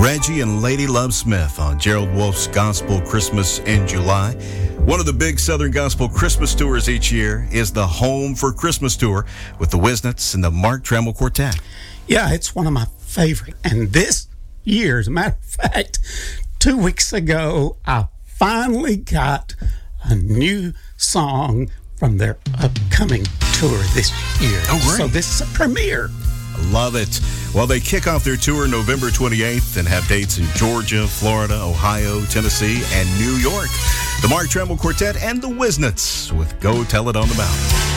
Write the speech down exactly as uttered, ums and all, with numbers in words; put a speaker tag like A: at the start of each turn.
A: Reggie and Lady Love Smith on Gerald Wolfe's Gospel Christmas in July. One of the big Southern Gospel Christmas tours each year is the Home for Christmas tour with the Wisnets and the Mark Trammell Quartet.
B: Yeah, it's one of my favorite. And this year, as a matter of fact, two weeks ago, I finally got a new song from their upcoming tour this year.
A: Oh, great.
B: So this is a premiere.
A: Love it. Well, they kick off their tour November twenty-eighth and have dates in Georgia, Florida, Ohio, Tennessee, and New York. The Mark Trammell Quartet and the Wisnets with Go Tell It on the Mountain.